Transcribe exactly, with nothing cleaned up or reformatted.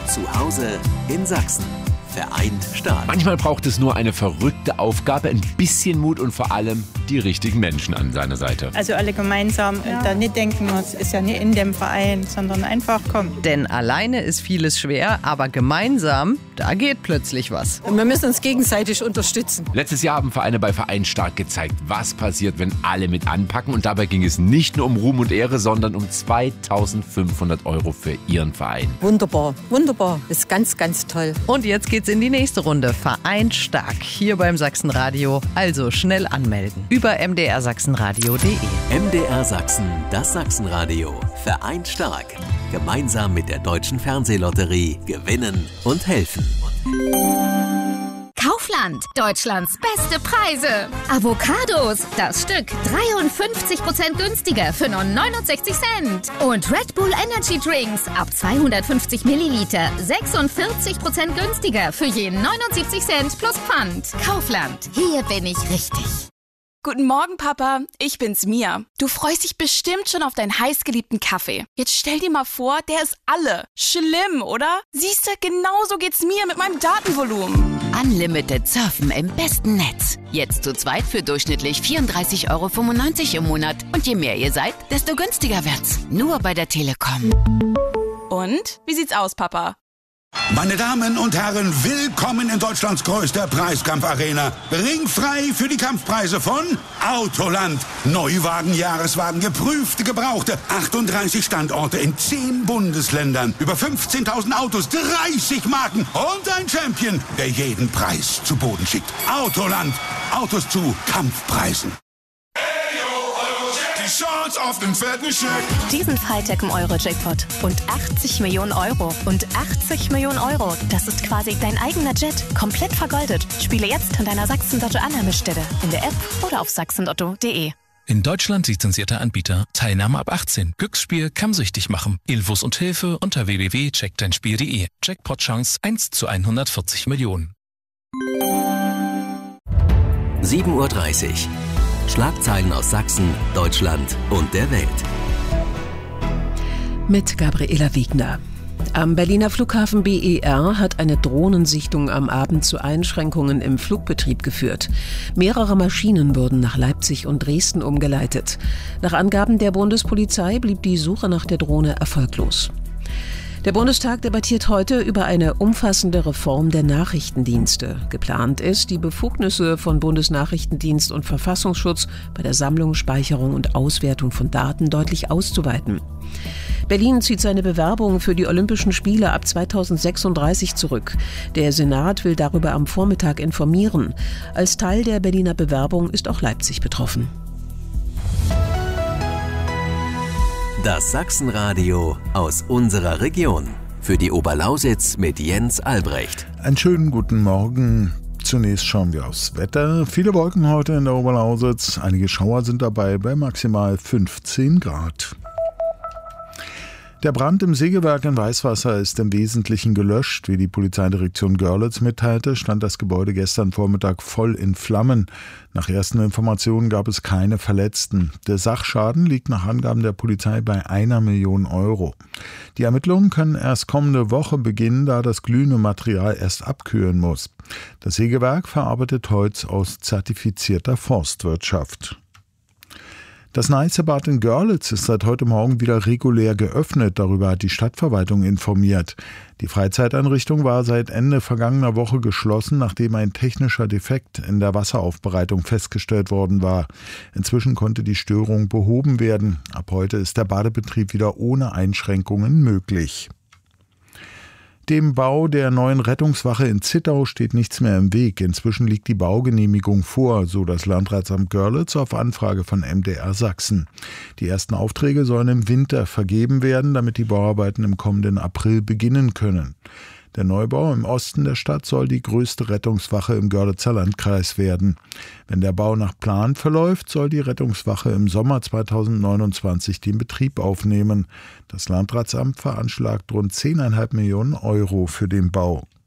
Zu Hause in Sachsen. Vereint stark. Manchmal braucht es nur eine verrückte Aufgabe, ein bisschen Mut und vor allem die richtigen Menschen an seiner Seite. Also alle gemeinsam, ja. Da nicht denken, es ist ja nicht in dem Verein, sondern einfach kommen. Denn alleine ist vieles schwer, aber gemeinsam, da geht plötzlich was. Und wir müssen uns gegenseitig unterstützen. Letztes Jahr haben Vereine bei Vereint stark gezeigt, was passiert, wenn alle mit anpacken. Und dabei ging es nicht nur um Ruhm und Ehre, sondern um zweitausendfünfhundert Euro für ihren Verein. Wunderbar, wunderbar. Ist ganz, ganz toll. Und jetzt geht's in die nächste Runde. Vereint stark hier beim Sachsenradio. Also schnell anmelden. Über m d r sachsenradio punkt de. M D R Sachsen, das Sachsenradio. Vereint stark. Gemeinsam mit der Deutschen Fernsehlotterie gewinnen und helfen. Kaufland, Deutschlands beste Preise. Avocados, das Stück dreiundfünfzig Prozent günstiger für nur neunundsechzig Cent. Und Red Bull Energy Drinks ab zweihundertfünfzig Milliliter sechsundvierzig Prozent günstiger für je neunundsiebzig Cent plus Pfand. Kaufland, hier bin ich richtig. Guten Morgen, Papa. Ich bin's, Mia. Du freust dich bestimmt schon auf deinen heißgeliebten Kaffee. Jetzt stell dir mal vor, der ist alle. Schlimm, oder? Siehst du, genauso geht's mir mit meinem Datenvolumen. Unlimited Surfen im besten Netz. Jetzt zu zweit für durchschnittlich vierunddreißig Euro fünfundneunzig im Monat. Und je mehr ihr seid, desto günstiger wird's. Nur bei der Telekom. Und? Wie sieht's aus, Papa? Meine Damen und Herren, willkommen in Deutschlands größter Preiskampfarena. Ringfrei für die Kampfpreise von Autoland. Neuwagen, Jahreswagen, geprüfte, gebrauchte. achtunddreißig Standorte in zehn Bundesländern. Über fünfzehntausend Autos, dreißig Marken und ein Champion, der jeden Preis zu Boden schickt. Autoland. Autos zu Kampfpreisen. Chance auf den fetten Scheck. Diesen Freitag im Euro-Jackpot. Und achtzig Millionen Euro. Und achtzig Millionen Euro. Das ist quasi dein eigener Jet. Komplett vergoldet. Spiele jetzt an deiner Sachsen-Lotto-Annahmestelle. In der App oder auf sachsenlotto punkt de. In Deutschland lizenzierter Anbieter. Teilnahme ab achtzehn. Glücksspiel kann süchtig machen. Infos und Hilfe unter w w w punkt check dein spiel punkt de. Jackpot-Chance eins zu hundertvierzig Millionen. sieben Uhr dreißig. Schlagzeilen aus Sachsen, Deutschland und der Welt. Mit Gabriela Wiegner. Am Berliner Flughafen B E R hat eine Drohnensichtung am Abend zu Einschränkungen im Flugbetrieb geführt. Mehrere Maschinen wurden nach Leipzig und Dresden umgeleitet. Nach Angaben der Bundespolizei blieb die Suche nach der Drohne erfolglos. Der Bundestag debattiert heute über eine umfassende Reform der Nachrichtendienste. Geplant ist, die Befugnisse von Bundesnachrichtendienst und Verfassungsschutz bei der Sammlung, Speicherung und Auswertung von Daten deutlich auszuweiten. Berlin zieht seine Bewerbung für die Olympischen Spiele ab zweitausendsechsunddreißig zurück. Der Senat will darüber am Vormittag informieren. Als Teil der Berliner Bewerbung ist auch Leipzig betroffen. Das Sachsenradio aus unserer Region. Für die Oberlausitz mit Jens Albrecht. Einen schönen guten Morgen. Zunächst schauen wir aufs Wetter. Viele Wolken heute in der Oberlausitz. Einige Schauer sind dabei bei maximal fünfzehn Grad. Der Brand im Sägewerk in Weißwasser ist im Wesentlichen gelöscht. Wie die Polizeidirektion Görlitz mitteilte, stand das Gebäude gestern Vormittag voll in Flammen. Nach ersten Informationen gab es keine Verletzten. Der Sachschaden liegt nach Angaben der Polizei bei einer Million Euro. Die Ermittlungen können erst kommende Woche beginnen, da das glühende Material erst abkühlen muss. Das Sägewerk verarbeitet Holz aus zertifizierter Forstwirtschaft. Das Neißebad in Görlitz ist seit heute Morgen wieder regulär geöffnet. Darüber hat die Stadtverwaltung informiert. Die Freizeiteinrichtung war seit Ende vergangener Woche geschlossen, nachdem ein technischer Defekt in der Wasseraufbereitung festgestellt worden war. Inzwischen konnte die Störung behoben werden. Ab heute ist der Badebetrieb wieder ohne Einschränkungen möglich. Dem Bau der neuen Rettungswache in Zittau steht nichts mehr im Weg. Inzwischen liegt die Baugenehmigung vor, so das Landratsamt Görlitz auf Anfrage von M D R Sachsen. Die ersten Aufträge sollen im Winter vergeben werden, damit die Bauarbeiten im kommenden April beginnen können. Der Neubau im Osten der Stadt soll die größte Rettungswache im Görlitzer Landkreis werden. Wenn der Bau nach Plan verläuft, soll die Rettungswache im Sommer zweitausendneunundzwanzig den Betrieb aufnehmen. Das Landratsamt veranschlagt rund zehn Komma fünf Millionen Euro für den Bau.